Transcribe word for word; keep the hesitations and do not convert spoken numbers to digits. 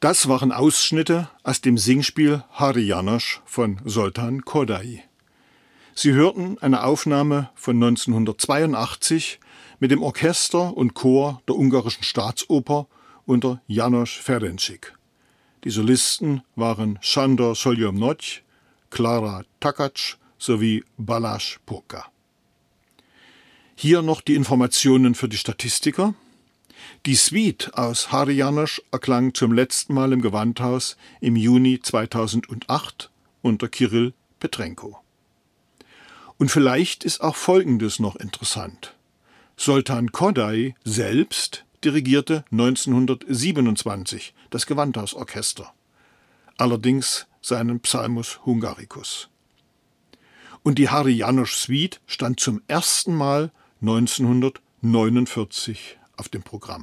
Das waren Ausschnitte aus dem Singspiel Hari János von Zoltán Kodály. Sie hörten eine Aufnahme von neunzehnhundertzweiundachtzig mit dem Orchester und Chor der Ungarischen Staatsoper unter János Ferencsik. Die Solisten waren Sándor Solyom-Nagy, Klára Takács sowie Balázs Póka. Hier noch die Informationen für die Statistiker. Die Suite aus Hari János erklang zum letzten Mal im Gewandhaus im Juni zweitausendacht unter Kirill Petrenko. Und vielleicht ist auch Folgendes noch interessant. Zoltán Kodály selbst dirigierte neunzehnhundertsiebenundzwanzig das Gewandhausorchester, allerdings seinen Psalmus Hungaricus. Und die Hari János Suite stand zum ersten Mal neunzehnhundertneunundvierzig auf dem Programm.